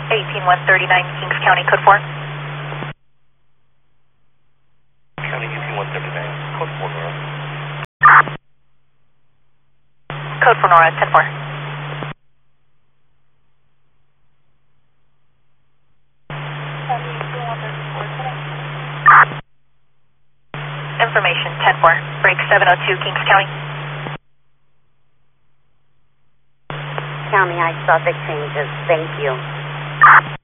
18139 Kings County, code 4. County 18139, code 4 Nora. Code 4 Nora, 10-4. Information 10-4, break 702 Kings County. County, I saw the changes. Thank you.